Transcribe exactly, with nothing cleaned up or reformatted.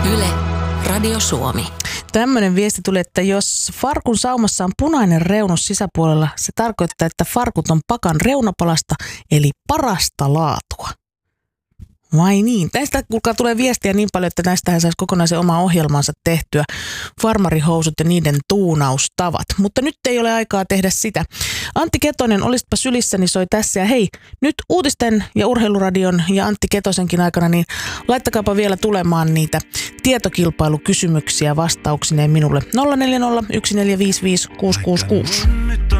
Yle, Radio Suomi. Tämmöinen viesti tuli, että jos farkun saumassa on punainen reunus sisäpuolella, se tarkoittaa, että farkut on pakan reunapalasta, eli parasta laatua. Vai niin? Näistä kuulkaa tulee viestiä niin paljon, että näistähän saisi kokonaisen oma ohjelmansa tehtyä. Farmarihousut ja niiden tuunaustavat. Mutta nyt ei ole aikaa tehdä sitä. Antti Ketonen, olisitpa sylissäni, soi tässä. Ja hei, nyt uutisten ja urheiluradion ja Antti Ketosenkin aikana, niin laittakaapa vielä tulemaan niitä tietokilpailukysymyksiä vastauksineen minulle. nolla neljä nolla yksi neljä viisi viisi kuusi kuusi kuusi.